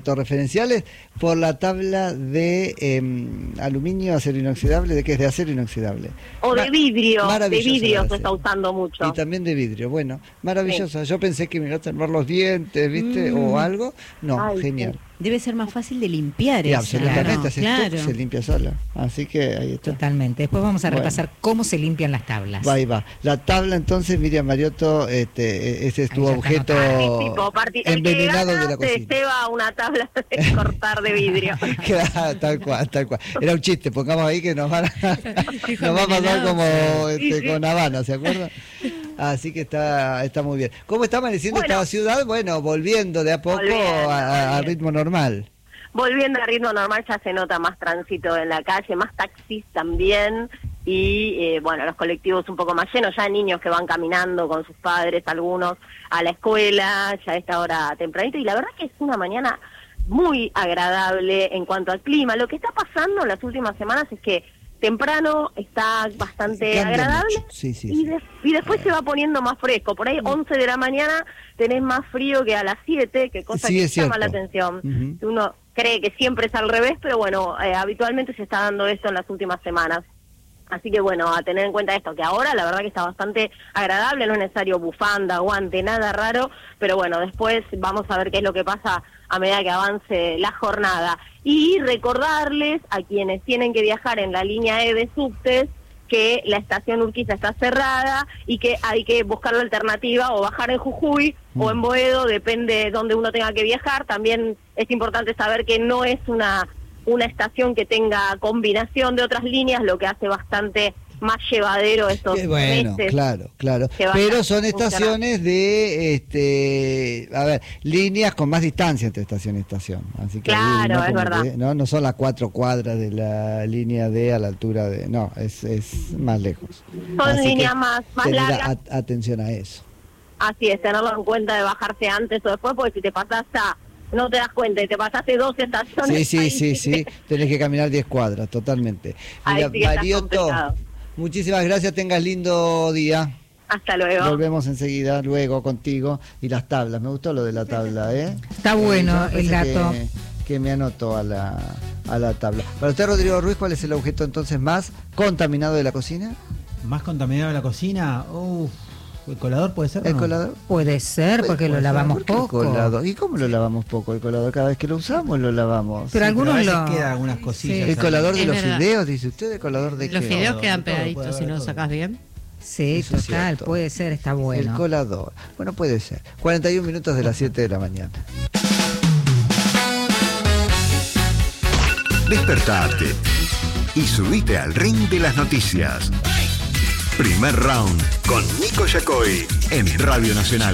Referenciales por la tabla de aluminio, acero inoxidable, de que es de acero inoxidable. O de vidrio, se se está usando mucho. Y también de vidrio, bueno, maravilloso. Sí. Yo pensé que me iba a salvar los dientes, ¿viste? O algo. No, ay, genial. Sí. Debe ser más fácil de limpiar. Y absolutamente, claro. Se limpia sola. Así que ahí está. Totalmente. Después vamos a repasar cómo se limpian las tablas. Ahí va. La tabla entonces, Miriam Mariotto, ese es tu objeto envenenado de la cocina. Se lleva una tabla de cortar de vidrio. Claro, tal cual. Era un chiste, pongamos ahí que nos va a pasar como con Habana, ¿se acuerdan? Así que está muy bien. ¿Cómo está amaneciendo esta ciudad? Bueno, volviendo de a poco a ritmo normal. Volviendo a ritmo normal, ya se nota más tránsito en la calle, más taxis también, y los colectivos un poco más llenos, ya niños que van caminando con sus padres, algunos a la escuela, ya a esta hora tempranito, y la verdad que es una mañana muy agradable en cuanto al clima. Lo que está pasando en las últimas semanas es que temprano está bastante agradable y después se va poniendo más fresco. Por ahí 11 de la mañana tenés más frío que a las 7, que cosa que llama la atención. Uno cree que siempre es al revés, pero bueno, habitualmente se está dando esto en las últimas semanas. Así que bueno, a tener en cuenta esto, que ahora la verdad que está bastante agradable, no es necesario bufanda, guante, nada raro, pero bueno, después vamos a ver qué es lo que pasa a medida que avance la jornada. Y recordarles a quienes tienen que viajar en la línea E de subtes que la estación Urquiza está cerrada y que hay que buscar la alternativa o bajar en Jujuy o en Boedo, depende de dónde uno tenga que viajar. También es importante saber que no es una estación que tenga combinación de otras líneas, lo que hace bastante más llevadero estos meses. Claro. Pero son estaciones de, líneas con más distancia entre estación y estación. Así que claro, es verdad. No son las 4 cuadras de la línea D a la altura de... No, es más lejos. Son líneas más largas. Atención a eso. Así es, tenerlo en cuenta de bajarse antes o después, porque si te pasas no te das cuenta y te pasaste 12 estaciones. Sí, tenés que caminar 10 cuadras, totalmente. Mira, Mariotto, muchísimas gracias, tengas lindo día. Hasta luego. Volvemos enseguida, luego contigo. Y las tablas, me gustó lo de la tabla, ¿eh? Está bueno el dato. Que me anoto a la tabla. Para usted, Rodrigo Ruiz, ¿cuál es el objeto entonces más contaminado de la cocina? ¿Más contaminado de la cocina? ¿El colador puede ser? ¿El colador? Puede ser, porque lo lavamos poco. ¿Y cómo lo lavamos poco el colador? Cada vez que lo usamos lo lavamos. Pero algunos quedan algunas cosillas. ¿El colador de los fideos, dice usted? ¿El colador de qué? Los fideos quedan pegaditos si no lo sacás bien. Sí, eso total, puede ser, está bueno. El colador. Bueno, puede ser. 41 minutos de las 7 de la mañana. Despertate y subite al ring de las noticias. Primer round con Nico Yacoy en Radio Nacional.